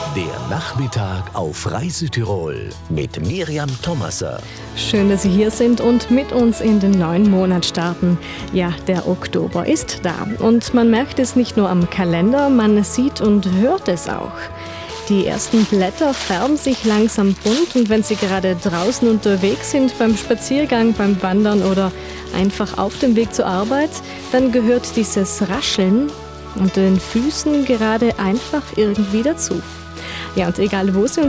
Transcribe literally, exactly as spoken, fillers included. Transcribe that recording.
Der Nachmittag auf Reisetirol mit Miriam Thomaser. Schön, dass Sie hier sind und mit uns in den neuen Monat starten. Ja, der Oktober ist da und man merkt es nicht nur am Kalender, man sieht und hört es auch. Die ersten Blätter färben sich langsam bunt und wenn Sie gerade draußen unterwegs sind, beim Spaziergang, beim Wandern oder einfach auf dem Weg zur Arbeit, dann gehört dieses Rascheln unter den Füßen gerade einfach irgendwie dazu. Ja, und egal wo Sie uns